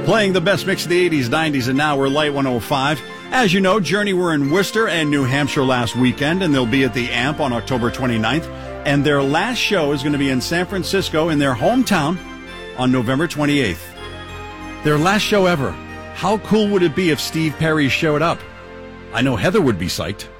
Playing the best mix of the 80s, 90s, and now we're Light 105. As you know, Journey were in Worcester and New Hampshire last weekend, and they'll be at the AMP on October 29th. And their last show is going to be in San Francisco in their hometown on November 28th. Their last show ever. How cool would it be if Steve Perry showed up? I know Heather would be psyched.